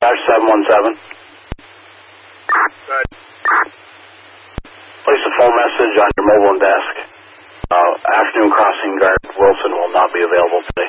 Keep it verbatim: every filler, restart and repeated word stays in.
Dash seven one seven. Good. Place a full message on your mobile desk. Uh, afternoon crossing guard Wilson will not be available today.